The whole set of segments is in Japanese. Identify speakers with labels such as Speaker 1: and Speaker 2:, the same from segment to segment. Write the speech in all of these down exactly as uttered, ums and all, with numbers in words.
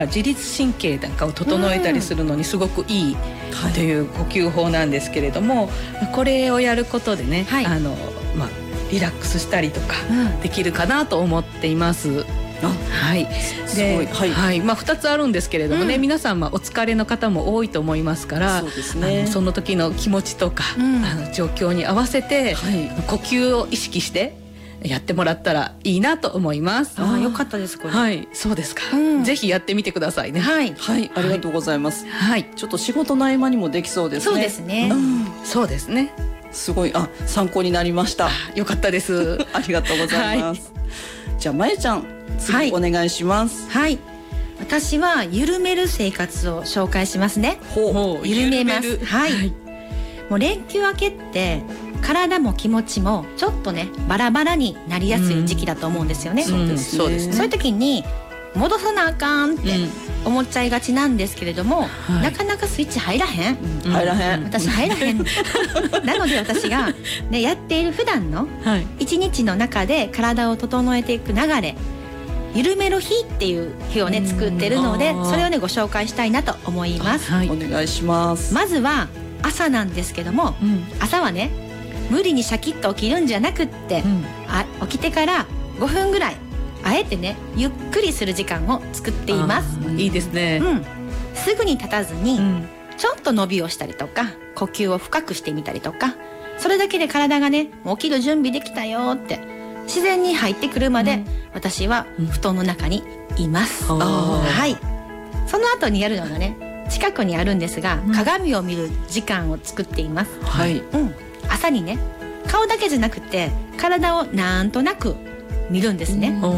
Speaker 1: 自律神経なんかを整えたりするのにすごくいいという呼吸法なんですけれども、はい、これをやることでね、はい、あのまあ、リラックスしたりとかできるかなと思っています、うん、はい、で、はいはい、まあ、ふたつあるんですけれどもね、うん、皆さんまあお疲れの方も多いと思いますから、そうですね、あのその時の気持ちとか、うん、あの状況に合わせて、はい、呼吸を意識してやってもらったらいいなと思います。
Speaker 2: ああ、よかったですこれ。
Speaker 1: はい、そうですか、うん、ぜひやってみてくださいね。
Speaker 2: はい、
Speaker 3: はい、ありがとうございます。
Speaker 1: はい、
Speaker 3: ちょっと仕事の合間にもできそうですね。
Speaker 2: そうですね、
Speaker 1: うん、そうですね。
Speaker 3: すごい、あ、参考になりました。
Speaker 1: よかったです。
Speaker 3: ありがとうございます。はい、じゃあまえちゃん、次お願いします。
Speaker 2: はい、はい、私は緩める生活を紹介しますね。
Speaker 1: ほう、
Speaker 2: 緩めます。はい、はい、もう連休明けって体も気持ちもちょっとねバラバラになりやすい時期だと思うんですよね。
Speaker 1: そうですね。
Speaker 2: そういう時に戻さなあかんって思っちゃいがちなんですけれども、うん、なかなかスイッチ入らへん、
Speaker 3: うん、入らへん、
Speaker 2: 私入らへんなので私が、ね、やっている普段の一日の中で体を整えていく流れ、緩める日っていう日をね作ってるので、それをねご紹介したいなと思います。
Speaker 3: はい、お願いします。
Speaker 2: まずは朝なんですけども、うん、朝はね無理にシャキッと起きるんじゃなくって、うん、あ起きてからごふんぐらいあえてねゆっくりする時間を作っています。
Speaker 1: いいですね、
Speaker 2: うん、すぐに立たずに、うん、ちょっと伸びをしたりとか呼吸を深くしてみたりとか、それだけで体がね起きる準備できたよって自然に入ってくるまで、うん、私は布団の中にいます、うん、はい。その後にやるのがね近くにあるんですが、うん、鏡を見る時間を作っています。
Speaker 3: はい、
Speaker 2: うん、朝にね顔だけじゃなくて体をなんとなく見るんですね、うん、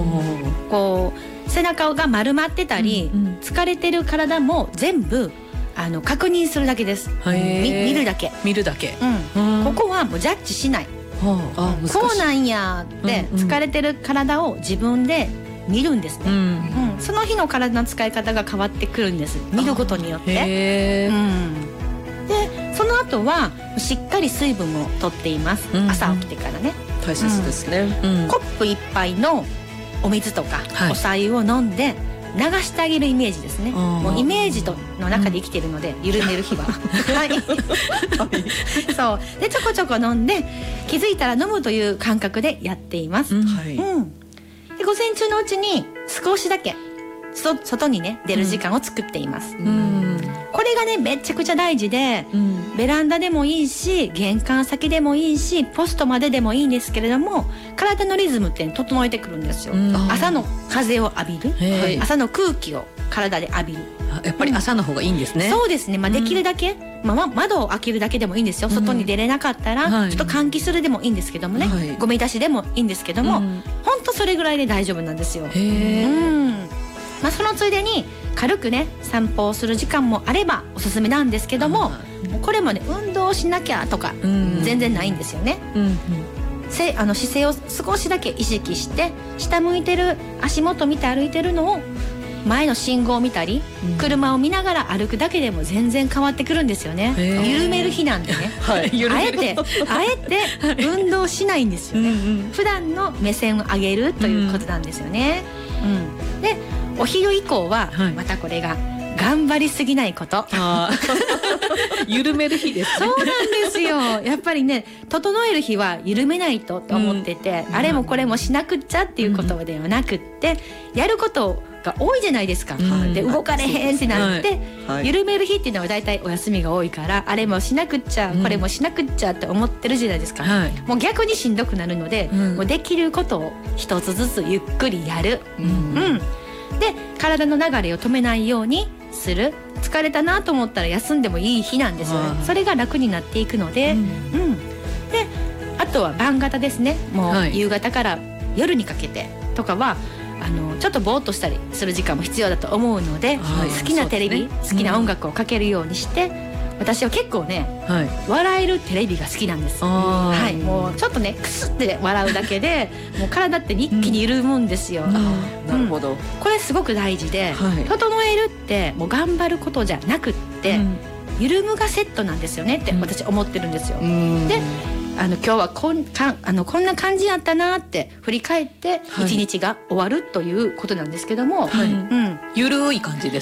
Speaker 2: こう背中が丸まってたり、うんうん、疲れてる体も全部あの確認するだけです。み見るだけ
Speaker 1: 見るだけ、
Speaker 2: うんうん、ここはもうジャッジしない、あこうなんやって疲れてる体を自分で見るんですね、うんうん、その日の体の使い方が変わってくるんです、見ることによって。へー、うん、でその後はしっかり水分をとっています、うんうん、朝起きてからね
Speaker 3: 大切ですね、
Speaker 2: うんうん、コップ一杯のお水とか、はい、お白湯を飲んで流してあげるイメージですね。もうイメージとの中で生きてるので、うん、緩める日ははいそうでちょこちょこ飲んで気づいたら飲むという感覚でやっています、うんはいうん、で午前中のうちに少しだけ外にね出る時間を作っています、うん、これがねめちゃくちゃ大事で、うん、ベランダでもいいし玄関先でもいいしポストまででもいいんですけれども、体のリズムって整えてくるんですよ、うん、朝の風を浴びる、朝の空気を体で浴びる。
Speaker 1: やっぱり朝の方がいいんですね、
Speaker 2: うん、そうですね、まあ、できるだけ、うんまあ、窓を開けるだけでもいいんですよ。外に出れなかったら、うん、ちょっと換気するでもいいんですけどもね、はい、ゴミ出しでもいいんですけども、うん、ほんとそれぐらいで大丈夫なんですよ。へー、うんまあ、そのついでに軽くね散歩をする時間もあればおすすめなんですけども、これもね運動しなきゃとか全然ないんですよね、うんうん、せあの姿勢を少しだけ意識して下向いてる足元見て歩いてるのを前の信号を見たり、うん、車を見ながら歩くだけでも全然変わってくるんですよね。緩める日なんでね、はい、あえてあえて運動しないんですよね、うんうん、普段の目線を上げるということなんですよね、うんうん、でお昼以降はまたこれが頑張りすぎないこと、
Speaker 1: はい、緩める日ですね。
Speaker 2: そうなんですよ。やっぱりね整える日は緩めないとと思ってて、うん、あれもこれもしなくっちゃっていうことではなくって、うん、やることが多いじゃないですか、うん、で動かれへんってなって、はい、緩める日っていうのはだいたいお休みが多いからあれもしなくっちゃ、うん、これもしなくっちゃって思ってるじゃないですか、はい、もう逆にしんどくなるので、うん、もうできることを一つずつゆっくりやる、うんうんで体の流れを止めないようにする。疲れたなと思ったら休んでもいい日なんですよね。それが楽になっていくので、うんうん、であとは晩型ですね。もう夕方から夜にかけてとかはあのちょっとぼーっとしたりする時間も必要だと思うので、はい、好きなテレビ、ね、好きな音楽をかけるようにして、うん、私は結構ね、はい、笑えるテレビが好きなんです、はい、もうちょっとねクスって笑うだけでもう体って一気に緩むんですよ、うん、
Speaker 3: なるほど、うん、
Speaker 2: これすごく大事で、はい、整えるってもう頑張ることじゃなくって、うん、緩むがセットなんですよねって私思ってるんですよ、うん、であの今日はこんかあのこんな感じやったなって振り返って一日が終わるということなんですけども、
Speaker 1: はい、
Speaker 2: うん、
Speaker 1: ゆるい感じです